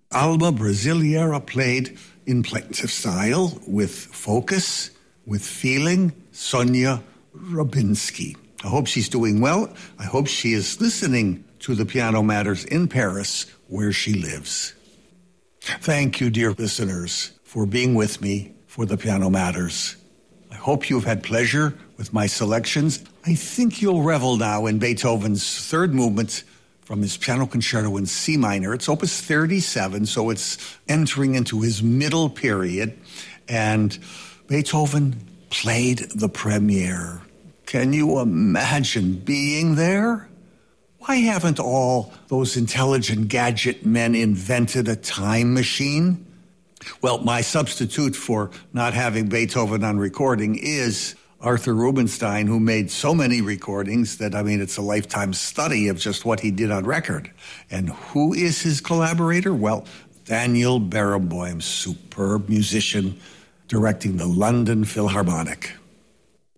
Alma Brasileira played in plaintive style, with focus, with feeling, Sonia Rabinski. I hope she's doing well. I hope she is listening to the Piano Matters in Paris, where she lives. Thank you, dear listeners, for being with me for the Piano Matters. I hope you've had pleasure with my selections. I think you'll revel now in Beethoven's third movement from his Piano Concerto in C minor. It's Opus 37, so it's entering into his middle period. And Beethoven played the premiere. Can you imagine being there? Why haven't all those intelligent gadget men invented a time machine? Well, my substitute for not having Beethoven on recording is Arthur Rubinstein, who made so many recordings that, it's a lifetime study of just what he did on record. And who is his collaborator? Well, Daniel Barenboim, superb musician, directing the London Philharmonic.